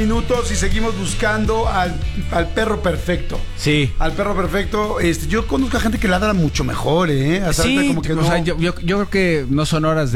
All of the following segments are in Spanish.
Minutos y seguimos buscando al perro perfecto. Sí. Al perro perfecto. Yo conozco a gente que ladra mucho mejor, Hasta sí, como que o no. sea, yo creo que no son horas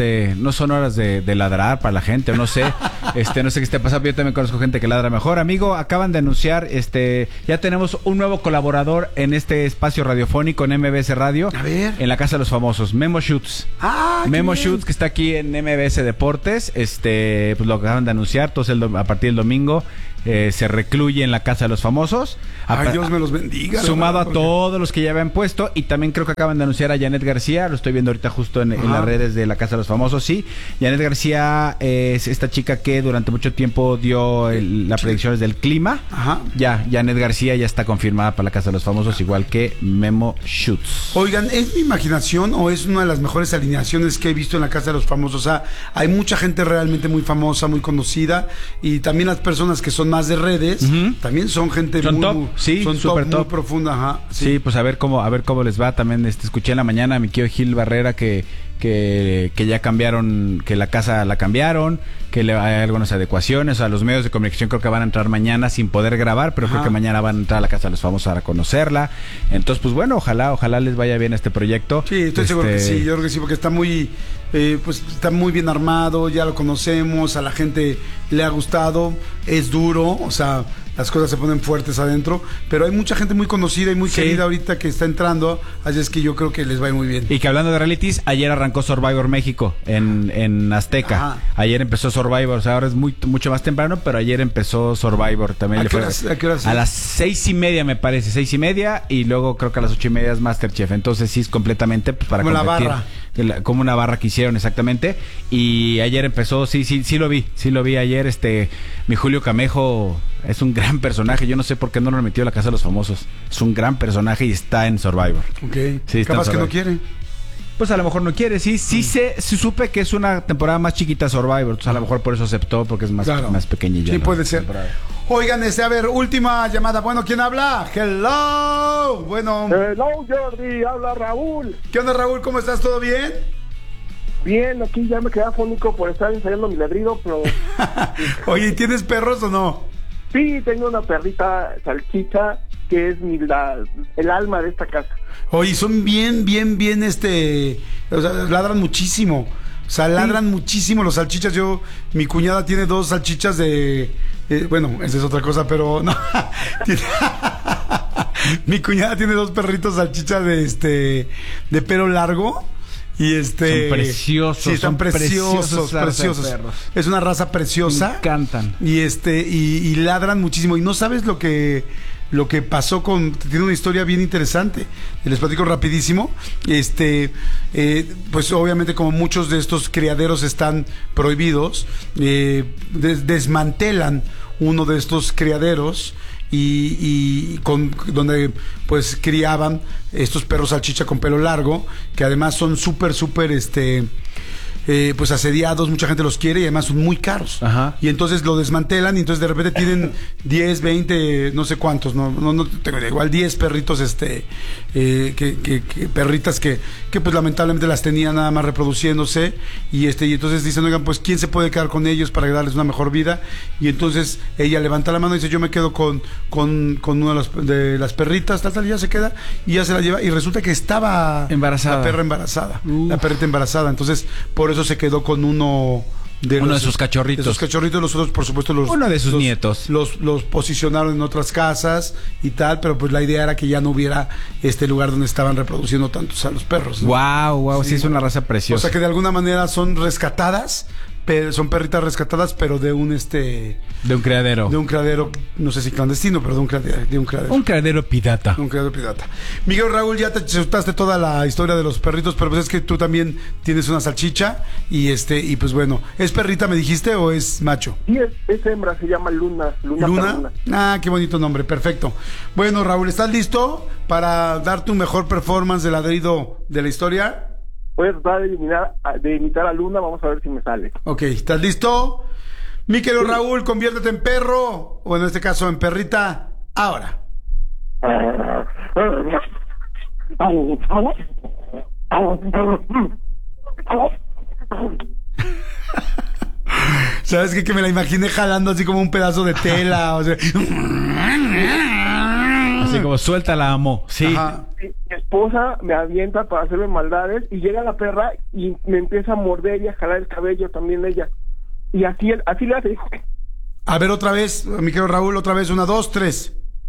de ladrar para la gente, o no sé, no sé qué esté pasando. Yo también conozco gente que ladra mejor. Amigo, acaban de anunciar, ya tenemos un nuevo colaborador en este espacio radiofónico en MBS Radio. A ver. En la Casa de los Famosos, Memo Schutz. Memo Schutz, que está aquí en MBS Deportes, pues lo acaban de anunciar, entonces a partir del domingo se recluye en la Casa de los Famosos. Ay, Dios me los bendiga. Sumado a todos los que ya habían puesto. Y también creo que acaban de anunciar a Janet García. Lo estoy viendo ahorita justo en las redes de la Casa de los Famosos. Sí, Janet García es esta chica que durante mucho tiempo dio las predicciones del clima. Ajá. Ya, Janet García ya está confirmada para la Casa de los Famosos, igual que Memo Schutz. Oigan, ¿es mi imaginación o es una de las mejores alineaciones que he visto en la Casa de los Famosos? O sea, hay mucha gente realmente muy famosa, muy conocida, y también las personas que son más de redes, también son gente son muy top, muy, sí, son super top, muy profunda, ajá. Sí, pues a ver cómo les va. También escuché en la mañana a mi tío Gil Barrera que ya cambiaron, que la casa la cambiaron, que hay algunas adecuaciones. A los medios de comunicación creo que van a entrar mañana sin poder grabar, pero creo que mañana van a entrar a la Casa de los Famosos a conocerla. Entonces, pues bueno, ojalá les vaya bien este proyecto. Sí, estoy seguro que sí, yo creo que sí, porque está muy está muy bien armado, ya lo conocemos, a la gente le ha gustado, es duro, o sea, las cosas se ponen fuertes adentro, pero hay mucha gente muy conocida y muy querida ahorita que está entrando, así es que yo creo que les va muy bien. Y que hablando de realities, ayer arrancó Survivor México en Azteca. Ajá. Ayer empezó Survivor, o sea, ahora es mucho más temprano, pero ayer empezó Survivor también. ¿A qué horas? A las 6:30 me parece, 6:30, y luego creo que a las 8:30 es Masterchef. Entonces sí es completamente pues, para como competir. La barra. Como una barra que hicieron exactamente. Y ayer empezó, sí lo vi ayer. Mi Julio Camejo es un gran personaje. Yo no sé por qué no lo metió a la Casa de los Famosos. Es un gran personaje y está en Survivor. Ok. Sí, capaz que no quiere. Pues a lo mejor no quiere, sí supe que es una temporada más chiquita Survivor, entonces a lo mejor por eso aceptó, porque es más pequeñilla. Sí, puede ser. Oigan, a ver, última llamada. Bueno, ¿quién habla? Hello. Bueno. Hello, Jordi, habla Raúl. ¿Qué onda, Raúl? ¿Cómo estás? ¿Todo bien? Bien, aquí ya me quedé afónico por estar ensayando mi ladrido, pero... Oye, ¿tienes perros o no? Sí, tengo una perrita salchicha que es el alma de esta casa. Oye, son bien, o sea, ladran muchísimo. O sea, ladran muchísimo los salchichas. Mi cuñada tiene 2 salchichas bueno, esa es otra cosa, pero no. Mi cuñada tiene 2 perritos salchichas de pelo largo. Y son preciosos. Sí, están preciosos. Es una raza preciosa. Me encantan. Y ladran muchísimo. Y no sabes lo que pasó tiene una historia bien interesante. Les platico rapidísimo. Pues obviamente como muchos de estos criaderos están prohibidos, desmantelan uno de estos criaderos donde pues criaban estos perros salchicha con pelo largo, que además son súper pues asediados, mucha gente los quiere y además son muy caros. Ajá. Y entonces lo desmantelan y entonces de repente tienen 10, 20, no sé cuántos, no tengo idea, igual 10 perritos, perritas que pues lamentablemente las tenían nada más reproduciéndose y entonces dicen, oigan, pues ¿quién se puede quedar con ellos para darles una mejor vida? Y entonces ella levanta la mano y dice, yo me quedo con una de las perritas, tal, y ya se queda y ya se la lleva y resulta que estaba embarazada. La perra embarazada, la perrita embarazada, entonces por eso se quedó con uno de sus cachorritos. De sus cachorritos, los otros, por supuesto, uno de sus nietos. Los posicionaron en otras casas y tal, pero pues la idea era que ya no hubiera este lugar donde estaban reproduciendo tantos a los perros, ¿no? Wow, sí es una raza preciosa. O sea que de alguna manera son rescatadas, son perritas rescatadas, pero de un de un criadero. De un criadero, no sé si clandestino, pero de un criadero. Un criadero pirata. Un criadero pirata. Miguel Raúl, ya te chutaste toda la historia de los perritos, pero pues es que tú también tienes una salchicha y pues bueno, ¿es perrita me dijiste o es macho? Sí, es hembra, se llama Luna. ¿Luna? Ah, qué bonito nombre, perfecto. Bueno, Raúl, ¿estás listo para dar tu mejor performance de ladrido de la historia? Voy a tratar de imitar a Luna, vamos a ver si me sale. Ok, ¿estás listo? Mi querido Raúl, conviértete en perro, o en este caso en perrita, ahora. ¿Sabes qué? Que me la imaginé jalando así como un pedazo de tela. O sea. Así como suelta la amo. Sí. Ajá. Mi esposa me avienta para hacerme maldades y llega la perra y me empieza a morder y a jalar el cabello también ella. Y así le hace. A ver, otra vez, mi querido Raúl, otra vez. 1, 2, 3.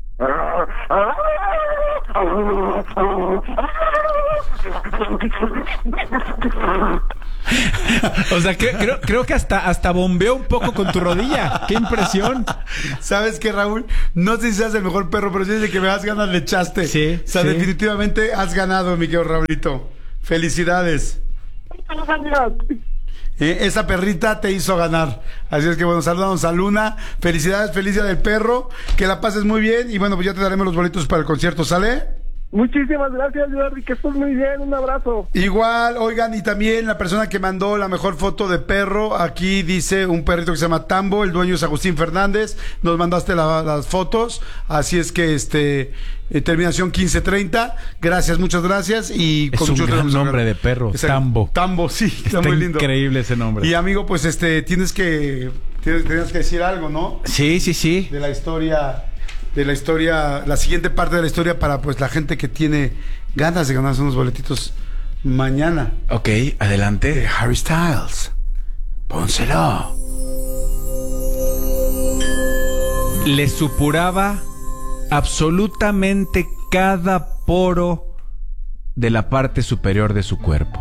O sea, creo que hasta bombeó un poco con tu rodilla. ¡Qué impresión! ¿Sabes qué, Raúl? No sé si seas el mejor perro, pero si desde que me das ganas le echaste. Sí, o sea, sí. definitivamente has ganado, mi querido Raulito. Felicidades. Esa perrita te hizo ganar. Así es que bueno, saludamos a Luna. Felicidades, feliz día del perro. Que la pases muy bien. Y bueno, pues ya te daremos los boletos para el concierto, ¿sale? Muchísimas gracias, Jordi, que estés muy bien, un abrazo. Igual, oigan, y también la persona que mandó la mejor foto de perro, aquí dice un perrito que se llama Tambo, el dueño es Agustín Fernández, nos mandaste las fotos, así es que terminación 1530, gracias, muchas gracias, y es con un mucho gran nombre de perro, Tambo. Tambo, sí, está muy lindo. Increíble ese nombre. Y amigo, pues tenías que decir algo, ¿no? Sí. De la historia, la siguiente parte de la historia para pues la gente que tiene ganas de ganarse unos boletitos mañana. Ok, adelante. De Harry Styles. Pónselo. Le supuraba absolutamente cada poro de la parte superior de su cuerpo.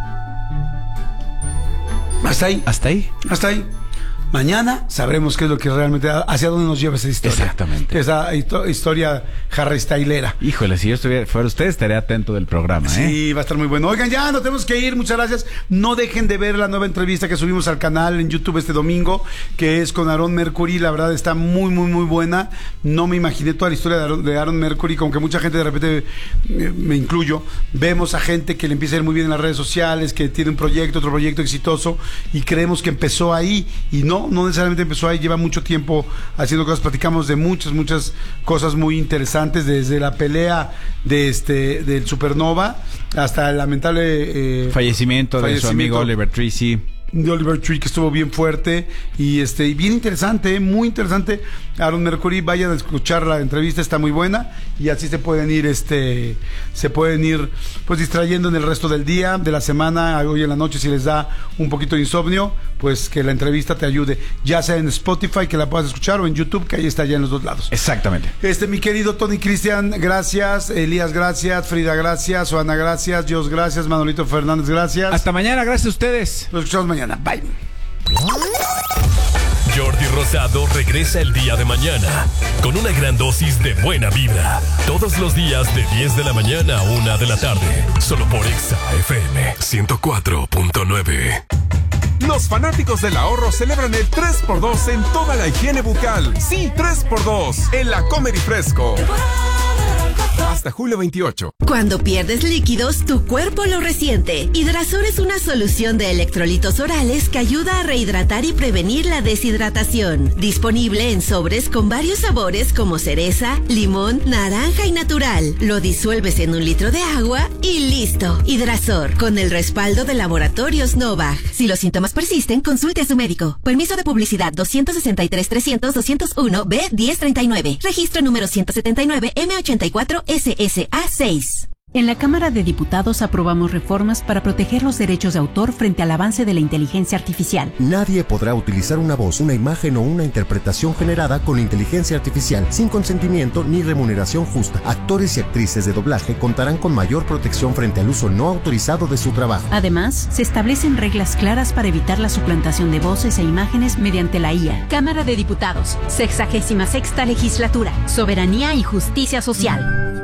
Hasta ahí. ¿Hasta ahí? Hasta ahí. Mañana sabremos qué es lo que realmente, hacia dónde nos lleva esa historia. Exactamente. Esa historia Harry Stylera. Híjole, si yo fuera usted, estaría atento del programa, ¿eh? Sí, va a estar muy bueno. Oigan, ya nos tenemos que ir. Muchas gracias. No dejen de ver la nueva entrevista que subimos al canal en YouTube este domingo, que es con Aaron Mercury. La verdad está muy, muy, muy buena. No me imaginé toda la historia de Aaron Mercury, como que mucha gente de repente, me incluyo, vemos a gente que le empieza a ir muy bien en las redes sociales, que tiene un proyecto, otro proyecto exitoso, y creemos que empezó ahí, y no necesariamente empezó ahí, lleva mucho tiempo haciendo cosas. Platicamos de muchas cosas muy interesantes, desde la pelea del Supernova hasta el lamentable fallecimiento de su amigo Oliver Tree, de Oliver Tree, que estuvo bien fuerte y bien interesante, muy interesante. Aaron Mercury, vayan a escuchar la entrevista, está muy buena, y así se pueden ir pues distrayendo en el resto del día, de la semana, hoy en la noche, si les da un poquito de insomnio, pues que la entrevista te ayude, ya sea en Spotify, que la puedas escuchar, o en YouTube, que ahí está ya en los dos lados. Exactamente. Mi querido Tony Cristian, gracias. Elías, gracias. Frida, gracias. Joana, gracias. Dios, gracias. Manolito Fernández, gracias. Hasta mañana, gracias a ustedes. Nos escuchamos mañana. Bye. Jordi Rosado regresa el día de mañana con una gran dosis de buena vibra. Todos los días de 10 de la mañana a 1 de la tarde. Solo por Exa FM 104.9. Los fanáticos del ahorro celebran el 3x2 en toda la higiene bucal. Sí, 3x2 en la Comedy Fresco. Hasta julio 28. Cuando pierdes líquidos, tu cuerpo lo resiente. Hidrasor es una solución de electrolitos orales que ayuda a rehidratar y prevenir la deshidratación. Disponible en sobres con varios sabores como cereza, limón, naranja y natural. Lo disuelves en 1 litro de agua y listo. Hidrasor, con el respaldo de Laboratorios Novag. Si los síntomas persisten, consulte a su médico. Permiso de publicidad 263-300-201-B1039. Registro número 179 M84 SSA 6. En la Cámara de Diputados aprobamos reformas para proteger los derechos de autor frente al avance de la inteligencia artificial. Nadie podrá utilizar una voz, una imagen o una interpretación generada con inteligencia artificial sin consentimiento ni remuneración justa. Actores y actrices de doblaje contarán con mayor protección frente al uso no autorizado de su trabajo. Además, se establecen reglas claras para evitar la suplantación de voces e imágenes mediante la IA. Cámara de Diputados, 66ª Legislatura, Soberanía y Justicia Social.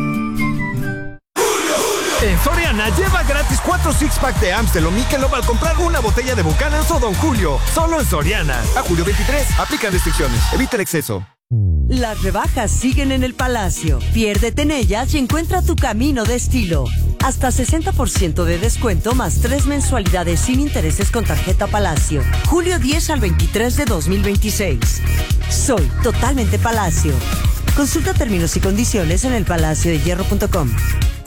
En Soriana lleva gratis 4 six-pack de Amstel o Michelob al comprar una botella de Buchanan's o Don Julio. Solo en Soriana. A julio 23. Aplican restricciones. Evita el exceso. Las rebajas siguen en el Palacio. Piérdete en ellas y encuentra tu camino de estilo. Hasta 60% de descuento más 3 mensualidades sin intereses con tarjeta Palacio. Julio 10 al 23 de 2026. Soy totalmente Palacio. Consulta términos y condiciones en elpalaciodehierro.com.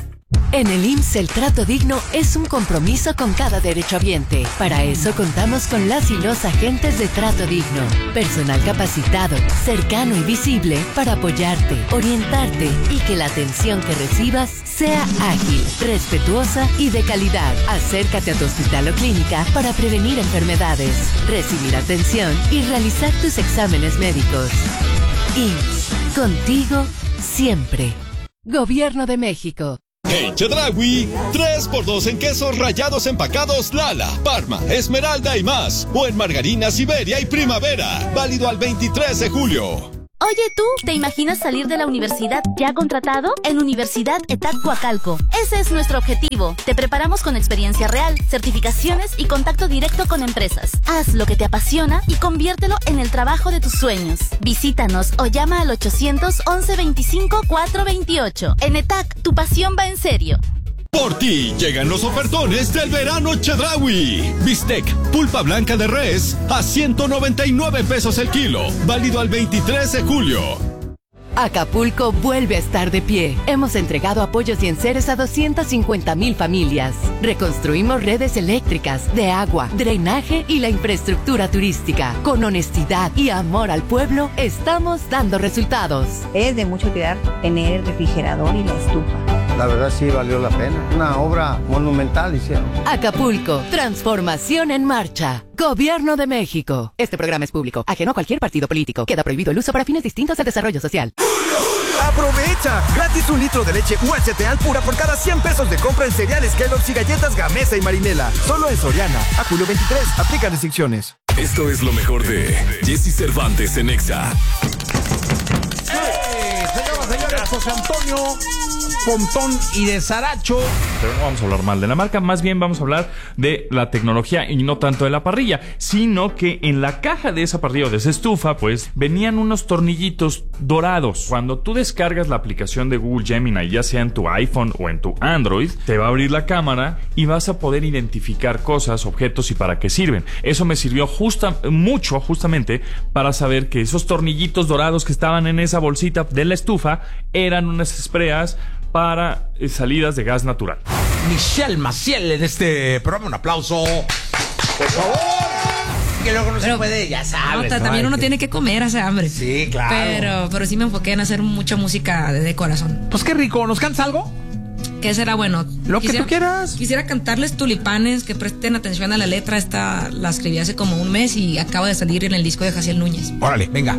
En el IMSS el trato digno es un compromiso con cada derechohabiente. Para eso contamos con las y los agentes de trato digno. Personal capacitado, cercano y visible para apoyarte, orientarte y que la atención que recibas sea ágil, respetuosa y de calidad. Acércate a tu hospital o clínica para prevenir enfermedades, recibir atención y realizar tus exámenes médicos. IMSS, contigo siempre. Gobierno de México. En Chedraui, 3x2 en quesos rallados empacados Lala, Parma, Esmeralda y más. O en margarina Siberia y Primavera. Válido al 23 de julio. Oye tú, ¿te imaginas salir de la universidad ya contratado? En Universidad ETAC Coacalco. Ese es nuestro objetivo. Te preparamos con experiencia real, certificaciones y contacto directo con empresas. Haz lo que te apasiona y conviértelo en el trabajo de tus sueños. Visítanos o llama al 800 11 25 428. En ETAC, tu pasión va en serio. Por ti llegan los ofertones del verano Chedraui. Bistec, pulpa blanca de res a 199 pesos el kilo. Válido al 23 de julio. Acapulco vuelve a estar de pie. Hemos entregado apoyos y enseres a 250,000 familias. Reconstruimos redes eléctricas, de agua, drenaje y la infraestructura turística. Con honestidad y amor al pueblo, estamos dando resultados. Es de mucho cuidar tener el refrigerador y la estufa. La verdad sí valió la pena. Una obra monumental hicieron. Acapulco, transformación en marcha. Gobierno de México. Este programa es público, ajeno a cualquier partido político. Queda prohibido el uso para fines distintos del desarrollo social. ¡Aprovecha! Gratis 1 litro de leche UHT Alpura por cada 100 pesos de compra en cereales Kellogg's y galletas Gamesa y Marinela. Solo en Soriana. A julio 23. Aplica restricciones. Esto es lo mejor de Jesse Cervantes en Exa. Señoras, señores, José Antonio Pontón y de Saracho. Pero no vamos a hablar mal de la marca, más bien vamos a hablar de la tecnología y no tanto de la parrilla, sino que en la caja de esa parrilla o de esa estufa, pues venían unos tornillitos dorados. Cuando tú descargas la aplicación de Google Gemini, ya sea en tu iPhone o en tu Android, te va a abrir la cámara y vas a poder identificar cosas, objetos y para qué sirven. Eso me sirvió justamente para saber que esos tornillitos dorados que estaban en esa bolsita de la estufa eran unas espreas para salidas de gas natural. Michelle Maciel en este programa, un aplauso, por favor. Que luego no se puede, ya sabes. No, también uno tiene que comer, hace hambre. Sí, claro. Pero sí me enfoqué en hacer mucha música de corazón. Pues qué rico, ¿nos cantas algo? ¿Qué será bueno? Lo que tú quieras. Quisiera cantarles Tulipanes, que presten atención a la letra. Esta la escribí hace como un mes y acaba de salir en el disco de Jaciel Núñez. Órale, venga.